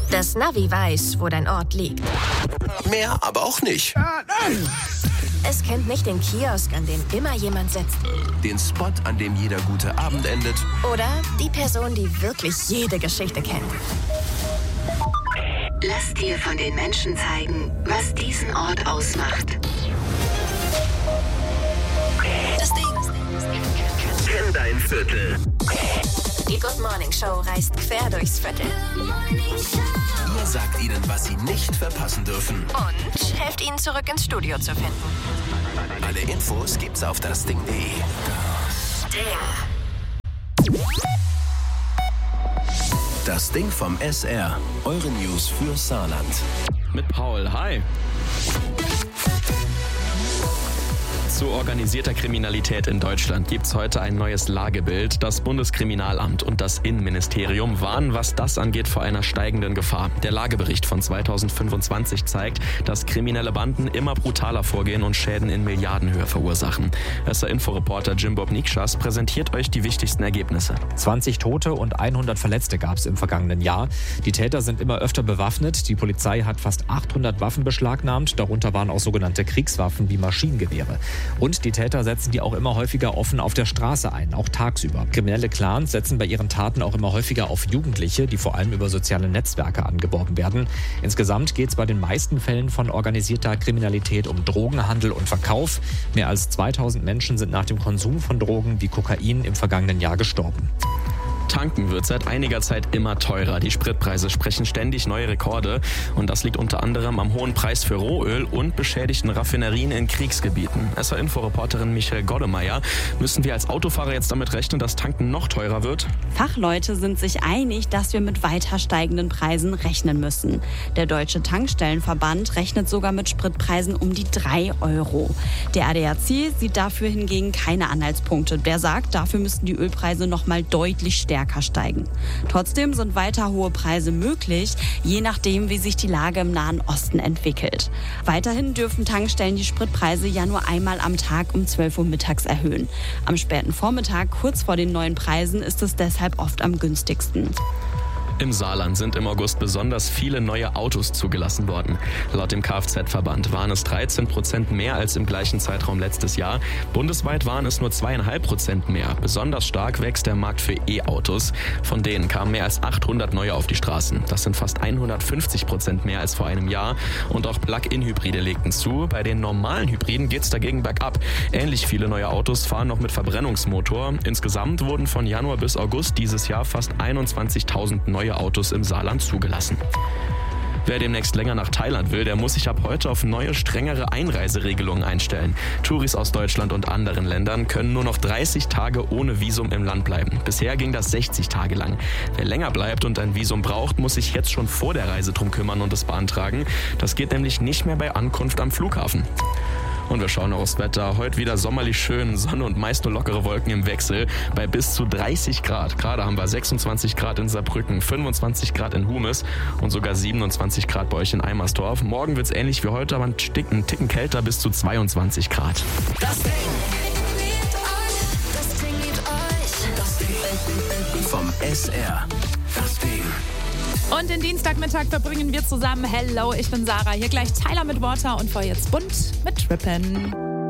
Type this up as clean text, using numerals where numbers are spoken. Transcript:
Das Navi weiß, wo dein Ort liegt. Mehr aber auch nicht. Es kennt nicht den Kiosk, an dem immer jemand sitzt. Den Spot, an dem jeder gute Abend endet. Oder die Person, die wirklich jede Geschichte kennt. Lass dir von den Menschen zeigen, was diesen Ort ausmacht. Das Ding. Kenn dein Viertel. Die Good Morning Show reist quer durchs Viertel. Ihr sagt ihnen, was sie nicht verpassen dürfen. Und helft ihnen zurück ins Studio zu finden. Alle Infos gibt's auf dasding.de. Das Ding vom SR. Eure News für Saarland. Mit Paul, hi. Zu organisierter Kriminalität in Deutschland gibt's heute ein neues Lagebild. Das Bundeskriminalamt und das Innenministerium warnen, was das angeht, vor einer steigenden Gefahr. Der Lagebericht von 2025 zeigt, dass kriminelle Banden immer brutaler vorgehen und Schäden in Milliardenhöhe verursachen. SR-Info-Reporter Jimbob Nikschas präsentiert euch die wichtigsten Ergebnisse. 20 Tote und 100 Verletzte gab es im vergangenen Jahr. Die Täter sind immer öfter bewaffnet. Die Polizei hat fast 800 Waffen beschlagnahmt. Darunter waren auch sogenannte Kriegswaffen wie Maschinengewehre. Und die Täter setzen die auch immer häufiger offen auf der Straße ein, auch tagsüber. Kriminelle Clans setzen bei ihren Taten auch immer häufiger auf Jugendliche, die vor allem über soziale Netzwerke angeworben werden. Insgesamt geht es bei den meisten Fällen von organisierter Kriminalität um Drogenhandel und Verkauf. Mehr als 2000 Menschen sind nach dem Konsum von Drogen wie Kokain im vergangenen Jahr gestorben. Tanken wird seit einiger Zeit immer teurer. Die Spritpreise sprechen ständig neue Rekorde. Und das liegt unter anderem am hohen Preis für Rohöl und beschädigten Raffinerien in Kriegsgebieten. SR-Info-Reporterin Michelle Goddemeyer. Müssen wir als Autofahrer jetzt damit rechnen, dass Tanken noch teurer wird? Fachleute sind sich einig, dass wir mit weiter steigenden Preisen rechnen müssen. Der Deutsche Tankstellenverband rechnet sogar mit Spritpreisen um die 3 €. Der ADAC sieht dafür hingegen keine Anhaltspunkte. Der sagt, dafür müssten die Ölpreise noch mal deutlich stärker steigen. Trotzdem sind weiter hohe Preise möglich, je nachdem, wie sich die Lage im Nahen Osten entwickelt. Weiterhin dürfen Tankstellen die Spritpreise ja nur einmal am Tag um 12 Uhr mittags erhöhen. Am späten Vormittag, kurz vor den neuen Preisen, ist es deshalb oft am günstigsten. Im Saarland sind im August besonders viele neue Autos zugelassen worden. Laut dem Kfz-Verband waren es 13% mehr als im gleichen Zeitraum letztes Jahr. Bundesweit waren es nur 2,5% mehr. Besonders stark wächst der Markt für E-Autos. Von denen kamen mehr als 800 neue auf die Straßen. Das sind fast 150% mehr als vor einem Jahr. Und auch Plug-in-Hybride legten zu. Bei den normalen Hybriden geht es dagegen bergab. Ähnlich viele neue Autos fahren noch mit Verbrennungsmotor. Insgesamt wurden von Januar bis August dieses Jahr fast 21.000 neue Autos im Saarland zugelassen. Wer demnächst länger nach Thailand will, der muss sich ab heute auf neue, strengere Einreiseregelungen einstellen. Touris aus Deutschland und anderen Ländern können nur noch 30 Tage ohne Visum im Land bleiben. Bisher ging das 60 Tage lang. Wer länger bleibt und ein Visum braucht, muss sich jetzt schon vor der Reise drum kümmern und es beantragen. Das geht nämlich nicht mehr bei Ankunft am Flughafen. Und wir schauen noch aufs Wetter. Heute wieder sommerlich schön, Sonne und meist nur lockere Wolken im Wechsel bei bis zu 30 Grad. Gerade haben wir 26 Grad in Saarbrücken, 25 Grad in Humes und sogar 27 Grad bei euch in Eimersdorf. Morgen wird es ähnlich wie heute, aber ein Ticken kälter, bis zu 22 Grad. Das Ding vom SR. Das Ding. Und den Dienstagmittag verbringen wir zusammen. Hello, ich bin Sarah. Hier gleich Tyler mit Water und vor jetzt bunt mit Trippen.